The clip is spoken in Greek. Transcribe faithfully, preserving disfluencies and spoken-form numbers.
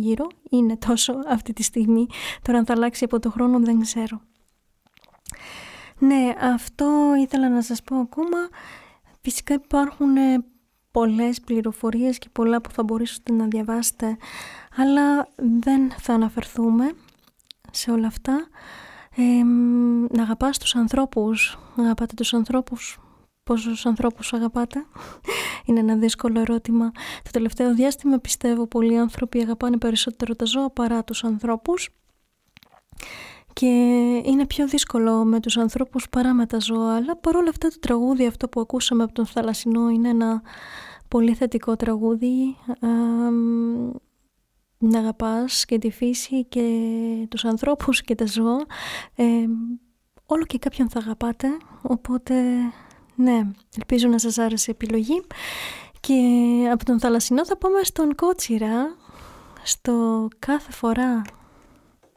γύρω. Είναι τόσο αυτή τη στιγμή. Τώρα αν θα αλλάξει από το χρόνο δεν ξέρω. Ναι, αυτό ήθελα να σας πω ακόμα. Φυσικά υπάρχουν πολλές πληροφορίες και πολλά που θα μπορούσατε να διαβάσετε, αλλά δεν θα αναφερθούμε σε όλα αυτά. Ε, να αγαπάς τους ανθρώπους. Αγαπάτε τους ανθρώπους. Πόσους ανθρώπους αγαπάτε? Είναι ένα δύσκολο ερώτημα. Το τελευταίο διάστημα πιστεύω πολλοί άνθρωποι αγαπάνε περισσότερο τα ζώα παρά τους ανθρώπους. Και είναι πιο δύσκολο με τους ανθρώπους παρά με τα ζώα. Αλλά παρόλα αυτά το τραγούδι αυτό που ακούσαμε από τον Θαλασσινό είναι ένα πολύ θετικό τραγούδι. Ε, να αγαπάς και τη φύση και τους ανθρώπους και τα ζώα. Ε, όλο και κάποιον θα αγαπάτε. Οπότε ναι, ελπίζω να σας άρεσε η επιλογή. Και από τον Θαλασσινό θα πάμε στον Κότσιρα. Στο κάθε φορά